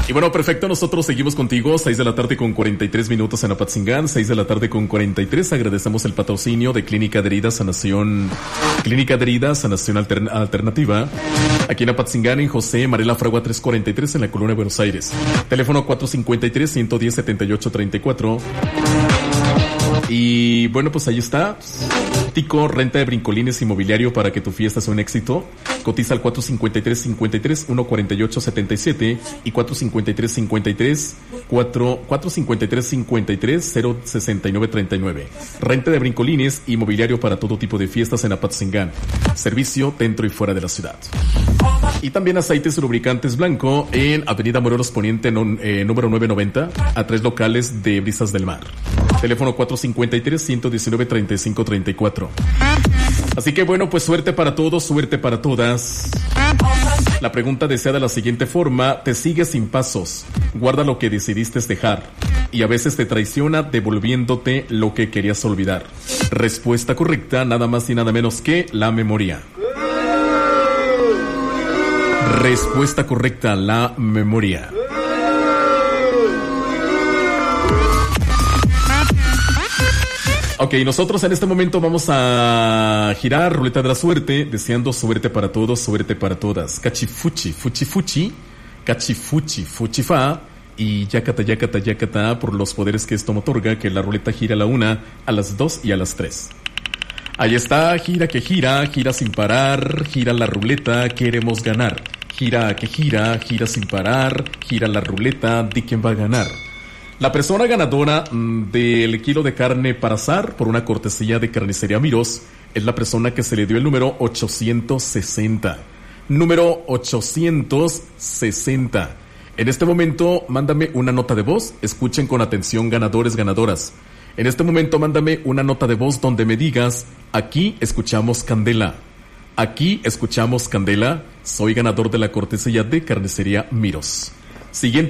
Y bueno, perfecto, nosotros seguimos contigo, 6 de la tarde con 43 minutos en Apatzingán, 6 de la tarde con 43, agradecemos el patrocinio de Clínica de Heridas Sanación Alternativa, aquí en Apatzingán, en José Marela Fragua 343, en la Colonia de Buenos Aires. Teléfono 453-110-7834. Y bueno, pues ahí está. Tico, renta de brincolines inmobiliario para que tu fiesta sea un éxito. Cotiza al 453-53-148-77 y 453-069-39. Renta de brincolines inmobiliario para todo tipo de fiestas en Apatzingán. Servicio dentro y fuera de la ciudad. Y también aceites y lubricantes Blanco en Avenida Morelos Poniente número 990 a 3 locales de Brisas del Mar. Teléfono 453-119-3534. Así que bueno, pues suerte para todos, suerte para todas. La pregunta desea de la siguiente forma: te sigues sin pasos, guarda lo que decidiste dejar y a veces te traiciona devolviéndote lo que querías olvidar. Respuesta correcta, nada más y nada menos que la memoria. Respuesta correcta, la memoria. Ok, nosotros en este momento vamos a girar ruleta de la suerte, deseando suerte para todos, suerte para todas. Cachifuchi, fuchi fuchi, cachifuchi, fuchi fa, y yacata, yacata, yacata, por los poderes que esto me otorga, que la ruleta gira a la 1, a las 2 y a las 3. Ahí está, gira que gira sin parar, gira la ruleta, queremos ganar. Gira que gira sin parar, gira la ruleta, di quién va a ganar. La persona ganadora del kilo de carne para asar por una cortesía de Carnicería Miros es la persona que se le dio el número 860. Número 860. En este momento, mándame una nota de voz. Escuchen con atención, ganadores, ganadoras. En este momento, mándame una nota de voz donde me digas: aquí escuchamos Candela. Aquí escuchamos Candela. Soy ganador de la cortesía de Carnicería Miros. Siguiente.